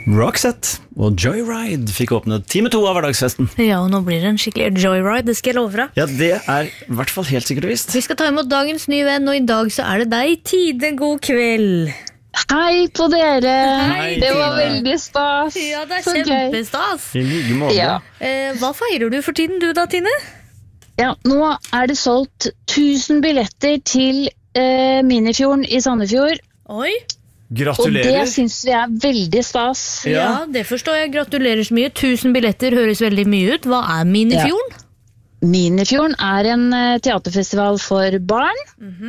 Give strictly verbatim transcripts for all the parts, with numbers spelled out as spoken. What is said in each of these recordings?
Roxette og Joyride fikk åpnet time to av hverdagsfesten. Ja, og nå blir det en skikkelig joyride, det skal jeg love deg. Ja, det er i hvert fall helt sikkert og visst. Vi skal ta imot dagens nye venn, og i dag så er det deg, Tide. God kveld. Hei på dere. Hei, det var Tine. veldig stas. Ja, det er Så gøy. kjempestas. I like måte. Ja. Eh, hva feirer du for tiden du da, Tine? Ja, nå er det solgt tusen billetter til eh, Minifjorden i Sandefjord, Oi. og det Gratulerer. synes vi er veldig stas. Ja. Ja. det forstår jeg. Gratulerer så mye. Tusen billetter høres veldig mye ut. Hva er Minifjorden? Minifjorden er en eh, teaterfestival for barn, Mhm.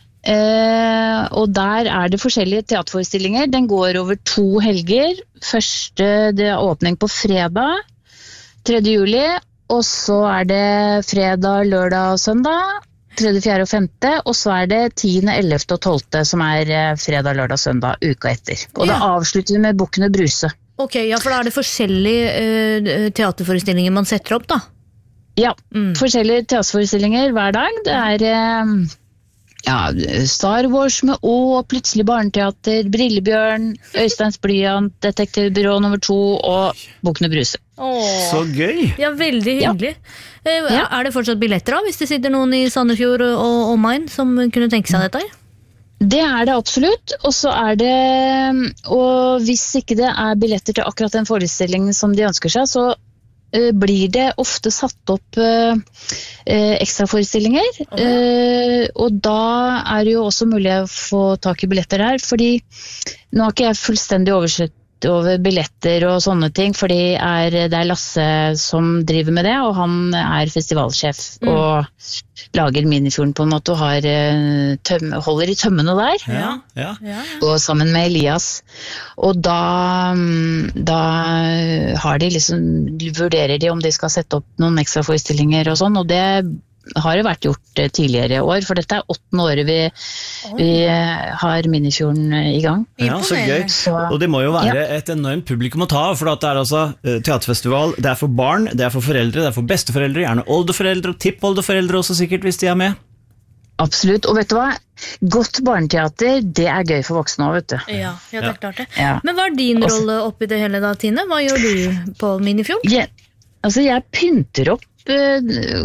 eh, og der er det forskjellige teaterforestillinger. Den går over to helger. Første, det er åpning på fredag, tredje juli, og så er det fredag, lørdag og søndag, tredje, fjerde og femte, og så er det tiende, ellevte og tolvte som er eh, fredag, lørdag, søndag, uka etter. Og da Ja. avslutter vi med Bukkene Bruse. Ok, ja, for da er det forskjellige eh, teaterforestillinger man setter opp, da. Ja, Mm. forskjellige teaterforestillinger hver dag. Det er eh, ja, Star Wars med Å, Plutselig barneteater, Brillebjørn, Øysteins blyant, Detektivbyrå nummer to og Bukkene Bruse. Åh. Så gøy. Ja, veldig Ja. hyggelig. Eh, Ja. Er det fortsatt billetter da, hvis det sitter noen i Sandefjord og omegn som kunne tenke seg dette her? Det er det absolutt, og så er det, og hvis ikke det er billetter til akkurat den forestillingen som de ønsker seg, så eh, blir det ofte satt opp uh, ekstraforestillinger, uh, og da er det jo også mulig å få tak i billetter der, fordi nå har ikke jeg fullstendig oversikt over billetter og sånne ting, fordi er, det er Lasse som driver med det, og han er festivalsjef Mm. og lager Minifjorden på en måte, og har, eh, tøm, holder i tømmene der, Ja, ja. Ja, og sammen med Elias. Og da, mm, da har de liksom, vurderer de om de skal sette opp noen ekstra forestillinger og sånn, og det har jo vært gjort eh, tidligere år, for dette er åttende året vi, vi eh, har Minifjorden eh, i gang. Ja, så gøy. Så, Og det må jo være et enormt publikum å ta av, for at det er altså eh, teaterfestival, det er for barn, det er for foreldre, det er for besteforeldre, gjerne oldeforeldre og tippoldeforeldre også sikkert, hvis de er med. absolutt. Og vet du hva? Godt barneteater, det er gøy for voksne også, vet du. Ja, ja, det er klart det. Ja. Men hva er din Altså- rolle oppi det hele da, Tine? Hva gjør du på Minifjord? Jeg, altså, jeg pynter opp, eh,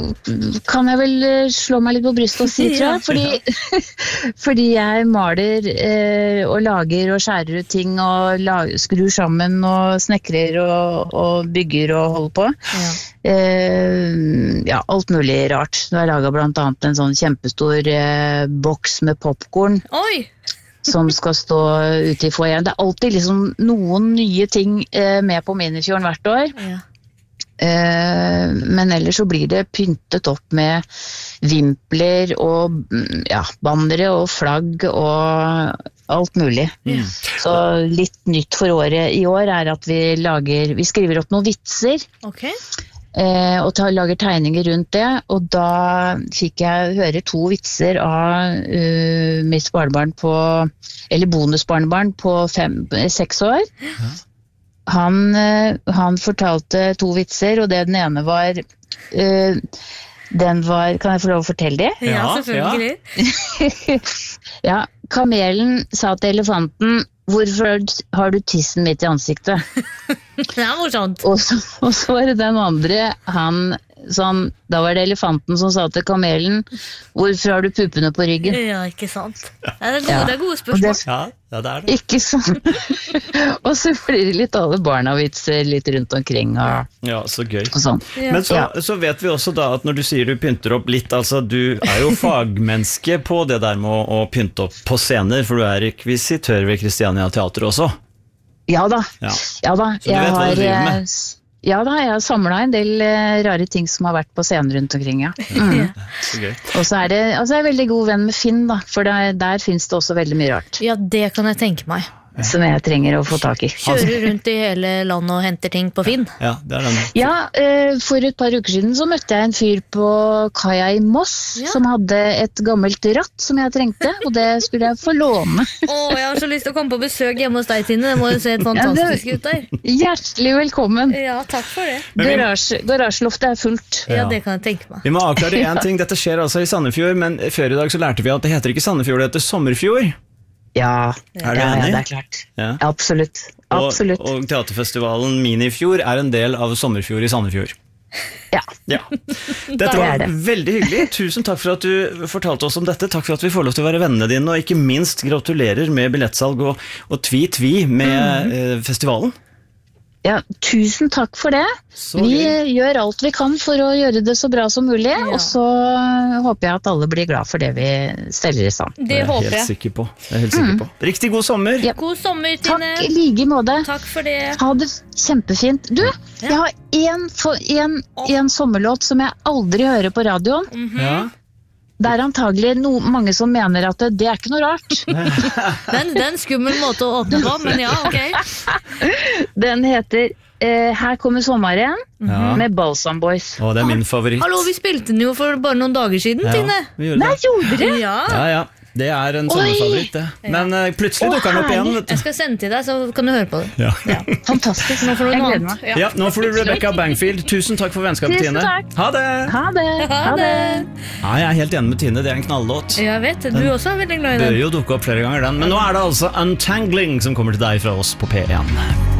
kan jeg vel eh, slå meg litt på brystet og si, tror jeg. Fordi, fordi jeg maler eh, og lager og skjærer ut ting og lag, skrur sammen og snekrer og, og bygger og holder på. Ja. Eh, ja, alt mulig rart. Nå har jeg laget blant annet en sånn kjempestor eh, boks med popcorn Oi! som skal stå ute i foajeen. Det er alltid liksom noen nye ting eh, med på Minifjorden hvert år. Ja. Eh, men ellers så blir det pyntet opp med vimpler og mm, ja, bannere og flagg og alt mulig. Mm. Så litt nytt for året i år er at vi lager, vi skriver opp noen vitser Ok. eh, og tar, lager tegninger rundt det, og da fikk jeg høre to vitser av eh, mitt barnebarn på, eller bonusbarnebarn på fem, seks år. Han, eh, han fortalte to vitser, og det den ene var, eh, den var, kan jeg få lov å fortelle det? Ja, Ja, selvfølgelig. Ja, kamelen sa til elefanten, hvorfor har du tissen midt i ansiktet? Det er morsomt. Og så, og så var det den andre, han, sånn, da var det elefanten som sa til kamelen, hvorfor har du puppene på ryggen? Ja, ikke sant. Ja, det, er gode, Ja. det er gode Og spørsmål. det, Ja, ja, det er det. ikke sånn. Og så blir det litt alle barna-vitser litt rundt omkring og, Ja, så gøy. og sånn. Ja. Men så, Ja. så vet vi også da at når du sier du pynter opp litt, altså du er jo fagmenneske på det der med å, å pynte opp på scener, for du er rekvisitør ved Christiania Teater også. Ja da, Ja. ja da. Så du vet hva du driver med? eh, s- Ja da, jeg har samlet en del eh, rare ting som har vært på scenen rundt omkring, ja. Mm. Så gøy. Og så er det, altså jeg er veldig god venn med Finn da, for der, der finnes det også veldig mye rart, Ja, det kan jeg tenke meg. som jeg trenger å få tak i. Kjører rundt i hele landet og henter ting på Finn. Ja, det er den. Ja, eh, for et par uker siden så møtte jeg en fyr på kaia i Moss, Ja. som hadde et gammelt ratt som jeg trengte, og det skulle jeg få låne. Å, jeg har så lyst til å komme på besøk hjemme hos deg, Tine. Det må jo se helt fantastisk ut der. Hjertelig velkommen. Ja, takk for det. Men vi- Garasje, garasjeloftet er fullt. Ja, Ja. det kan jeg tenke meg. Vi må avklare en ting, dette skjer altså i Sandefjord, men før i dag så lærte vi at det heter ikke Sandefjord, det heter Sommerfjord. Ja, Er du ja, ja, enig? det er klart. Ja. Absolutt. Absolutt. Og, og teaterfestivalen Minifjord er en del av Sommerfjord i Sandefjord. Ja. Ja. Dette Det var er det. veldig hyggelig. Tusen takk for at du fortalte oss om dette. Takk for at vi får lov til å være vennene dine, og ikke minst gratulerer med billettsalg og, og tvi-tvi med Mm. eh, festivalen. Ja, tusen takk for det. Så Vi gøy. gjør alt vi kan for å gjøre det så bra som mulig, Ja. og så håper jeg at alle blir glad for det vi steller i stand. Det Det er jeg håper helt jeg. sikker på. Det er jeg helt sikker på. Riktig god sommer. Mm. Ja. God sommer, Takk Tine. i like måte. Takk for det. Ha det kjempefint. Du, jeg har en, for, en, en sommerlåt som jeg aldri hører på radioen. Ja. Det er antagelig no, mange som mener at det, det er ikke noe rart. Den, det er en skummel måte å åpne på, men ja, ok. Den heter eh, Her kommer sommeren Ja. med Balsam Boys. Å, det er min favoritt. Hallo, vi spilte den jo for bare noen dager siden, Ja, Tine. vi gjorde Nei, det. gjorde dere? Ja. Ja, ja. Det er en sommerfavoritt, det. Men eh, plutselig Å, dukker den opp igjen. herlig. Vet Jeg du. skal sende til deg, så kan du høre på det. Ja. Ja. Fantastisk. Nå får du Jeg noe gleder annet. meg. Ja. Ja, nå får du Rebecca Bangfield. Tusen takk for vennskapet, Tusen Tine. takk. Ha det! Ha det. Ha det. Ja, jeg er helt enig med Tine. Det er en knalllåt. Jeg vet det, du også er veldig glad i Bør den. jo dukke opp flere ganger, den. Men nå er det altså Untangling som kommer til deg fra oss på P en.